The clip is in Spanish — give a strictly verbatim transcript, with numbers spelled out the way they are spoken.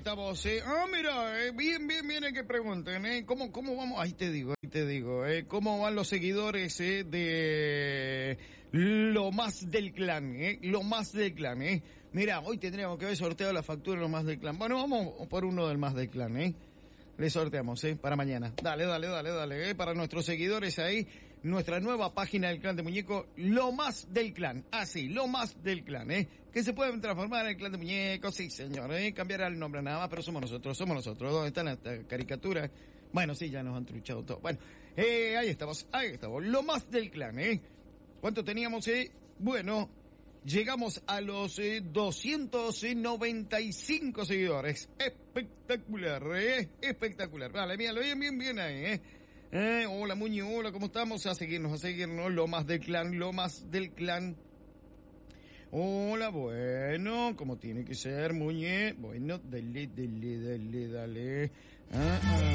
estamos, eh. Ah, mira, eh, bien, bien, bien, que pregunten, eh. ¿Cómo, cómo vamos? Ahí te digo, ahí te digo, eh. ¿Cómo van los seguidores, eh, de Lo Más del Clan, eh? Lo Más del Clan, eh. Mira, hoy tendríamos que haber sorteado la factura de Lo Más del Clan. Bueno, vamos por uno del Más del Clan, eh. Le sorteamos, eh, para mañana. Dale, dale, dale, dale, eh. Para nuestros seguidores ahí, nuestra nueva página del Clan de Muñeco, Lo Más del Clan. Así, Lo Más del Clan, eh. Que se pueden transformar en el Clan de Muñeco, sí, señor, eh. Cambiará el nombre nada más, pero somos nosotros, somos nosotros. ¿Dónde están las caricaturas? Bueno, sí, ya nos han truchado todo. Bueno, eh, ahí estamos, ahí estamos. Lo Más del Clan, eh. ¿Cuánto teníamos, eh? Bueno, llegamos a los eh, doscientos noventa y cinco seguidores. Espectacular, ¿eh? Espectacular. Vale, míralo bien, bien, bien ahí, ¿eh? eh hola, Muñe, hola, ¿cómo estamos? A seguirnos, a seguirnos. Lo Más del Clan, Lo Más del Clan. Hola, bueno, como tiene que ser, Muñe. Bueno, dale, dale, dale, dale. Ah, ah.